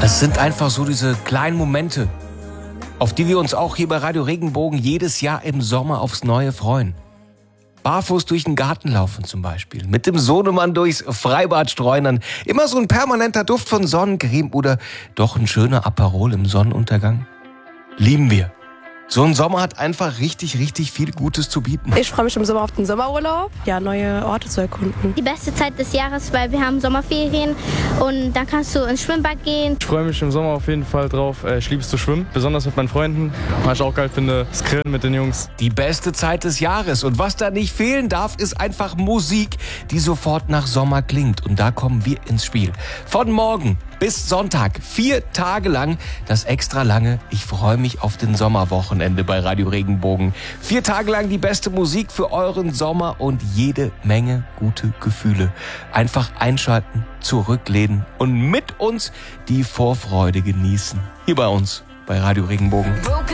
Es sind einfach so diese kleinen Momente, auf die wir uns auch hier bei Radio Regenbogen jedes Jahr im Sommer aufs Neue freuen. Barfuß durch den Garten laufen zum Beispiel, mit dem Sohnemann durchs Freibad streunern, immer so ein permanenter Duft von Sonnencreme oder doch ein schöner Aperol im Sonnenuntergang. Lieben wir. So ein Sommer hat einfach richtig, richtig viel Gutes zu bieten. Ich freue mich im Sommer auf den Sommerurlaub, ja, neue Orte zu erkunden. Die beste Zeit des Jahres, weil wir haben Sommerferien und dann kannst du ins Schwimmbad gehen. Ich freue mich im Sommer auf jeden Fall drauf. Ich liebe es zu schwimmen, besonders mit meinen Freunden. Was ich auch geil finde, das Grillen mit den Jungs. Die beste Zeit des Jahres. Und was da nicht fehlen darf, ist einfach Musik, die sofort nach Sommer klingt. Und da kommen wir ins Spiel. Von morgen bis Sonntag, 4 Tage lang, das extra lange Ich freue mich auf den Sommerwochenende bei Radio Regenbogen. 4 Tage lang die beste Musik für euren Sommer und jede Menge gute Gefühle. Einfach einschalten, zurücklehnen und mit uns die Vorfreude genießen. Hier bei uns bei Radio Regenbogen.